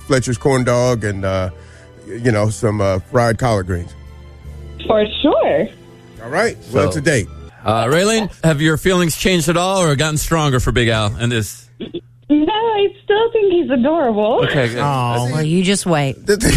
Fletcher's corn dog and, some fried collard greens. For sure. All right. Well, it's a date. Raylene, have your feelings changed at all or gotten stronger for Big Al and this? No, I still think he's adorable. Okay, good. Well, you just wait. You're going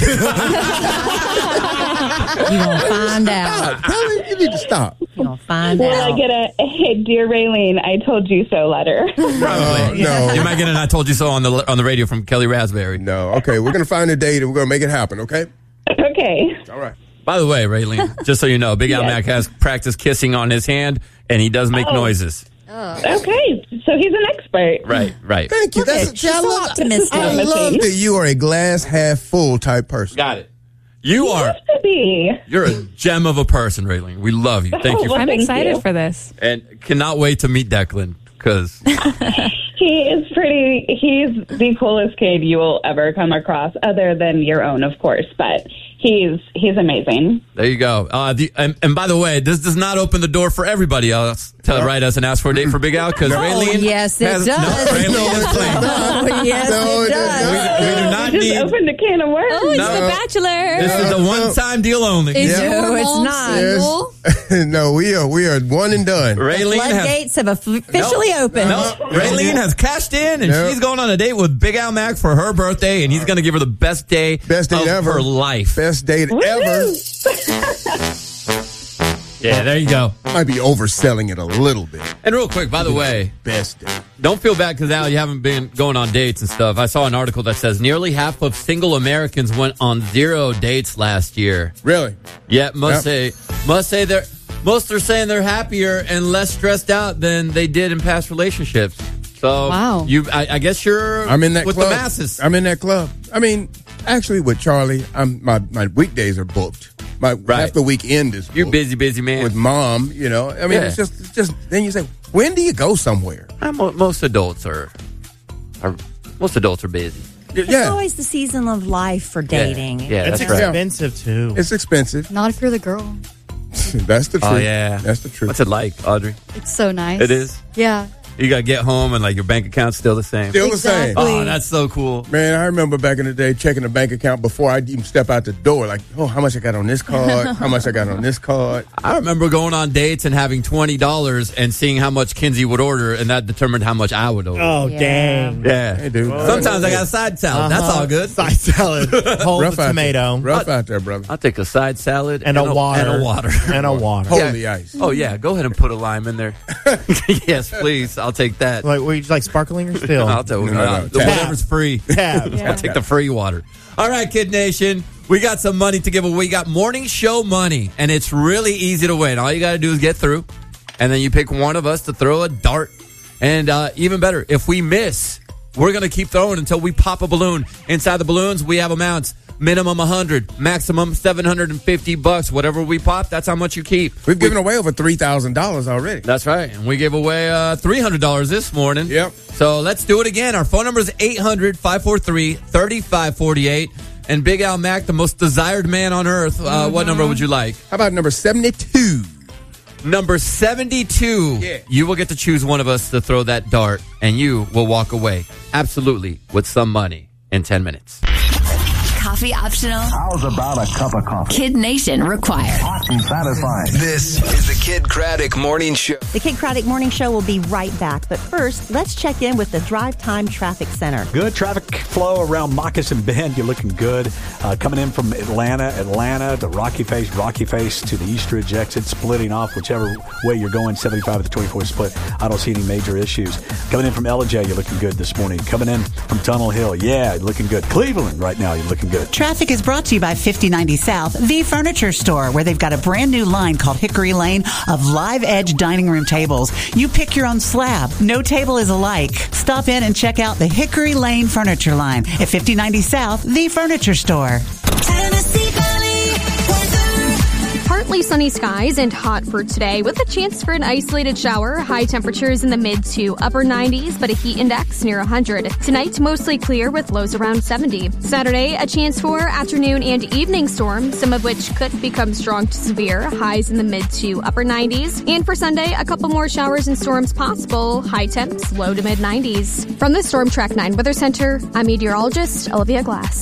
to find out. You need to stop. You're going to find Will out. I get a, hey, dear Raylene, I told you so letter? Probably. No. You might get an I told you so on the radio from Kelly Raspberry. No. Okay, we're going to find a date and we're going to make it happen, okay? Okay. All right. By the way, Raylene, just so you know, Big Al Mac has practiced kissing on his hand, and he does make noises. Okay, so he's an expert. Right. Thank you. She's so optimistic. I love that you are a glass half full type person. Got it. You are. Used to be. You're a gem of a person, Raylene. We love you. Thank you. Well, I'm thank excited you. for this. And cannot wait to meet Declan, because He's the coolest kid you will ever come across, other than your own, of course, but he's amazing. there you go. And by the way, this does not open the door for everybody else to write us and ask for a date for Big Al, because Raylene yes, it has, does. No, Raylene is playing. Oh, yes, No, it it does. We do not Just need. opened a can of worms. Oh, it's No. The Bachelor. This is a one-time deal only. Is Yeah. your No, it's mom not. single? No, we are one and done. Raylene has Floodgates have officially opened. No, Raylene has cashed in, and Nope. she's going on a date with Big Al Mac for her birthday, and he's going to give her the best day Best date of ever. her life. Best date ever. Yeah, there you go. Might be overselling it a little bit. And real quick, by the way, Best date. don't feel bad because, Al, you haven't been going on dates and stuff. I saw an article that says nearly half of single Americans went on 0 dates last year. Really? Yeah, most are saying they're happier and less stressed out than they did in past relationships. So, Wow. I guess you're I'm in that with club. the masses. I'm in that club. I mean, actually, with Charlie, my weekdays are booked. Half the weekend is booked. You're busy man. With mom, I mean, Yeah. it's just. Then you say, when do you go somewhere? Most adults are busy. It's Yeah, always the season of life for dating. Yeah, It's that's right. expensive, too. it's expensive. Not if you're the girl. That's the truth. Oh, yeah. That's the truth. What's it like, Audrey? It's so nice. It is? Yeah. You got to get home and, like, your bank account's still the same. Still the same. Exactly. Oh, that's so cool. Man, I remember back in the day checking the bank account before I even step out the door. Like, oh, how much I got on this card? How much I got on this card? I remember going on dates and having $20 and seeing how much Kinsey would order, and that determined how much I would order. Oh, Yeah. dang. Yeah. Hey, dude. Sometimes I got a side salad. That's all good. Side salad. Hold Rough the out tomato. there. Rough out there, brother. I'll take a side salad And a water. And a water. And a water. Holy ice. Oh, yeah. Go ahead and put a lime in there. Yes, please. I'll take that. Like, were you like sparkling or still? I'll take No. whatever's free. Tab. I'll take the free water. All right, Kid Nation. We got some money to give away. We got morning show money, and it's really easy to win. All you got to do is get through, and then you pick one of us to throw a dart. And even better, if we miss, we're going to keep throwing until we pop a balloon. Inside the balloons, we have amounts. Minimum 100, maximum $750. Whatever we pop, that's how much you keep. We've given away over $3,000 already. That's right. And we gave away $300 this morning. Yep. So let's do it again. Our phone number is 800-543-3548. And Big Al Mac, the most desired man on earth, what number would you like? How about number 72? Number 72. Yeah. You will get to choose one of us to throw that dart, and you will walk away absolutely with some money in 10 minutes. Coffee optional. How's about a cup of coffee? Kid Nation required. Hot and satisfying. This is the Kid Craddock Morning Show. The Kid Craddock Morning Show will be right back. But first, let's check in with the Drive Time Traffic Center. Good traffic flow around Moccasin Bend. You're looking good. Coming in from Atlanta to Rocky Face to the Eastridge exit, splitting off whichever way you're going, 75 at the 24 split. I don't see any major issues. Coming in from LJ, you're looking good this morning. Coming in from Tunnel Hill, yeah, you're looking good. Cleveland right now, you're looking good. Traffic is brought to you by 5090 South, the furniture store, where they've got a brand new line called Hickory Lane of live edge dining room tables. You pick your own slab. No table is alike. Stop in and check out the Hickory Lane furniture line at 5090 South, the furniture store. Tennessee Valley weather. Partly sunny skies and hot for today with a chance for an isolated shower. High temperatures in the mid to upper 90s, but a heat index near 100. Tonight, mostly clear with lows around 70. Saturday, a chance for afternoon and evening storms, some of which could become strong to severe. Highs in the mid to upper 90s. And for Sunday, a couple more showers and storms possible. High temps, low to mid 90s. From the Storm Track 9 Weather Center, I'm meteorologist Olivia Glass.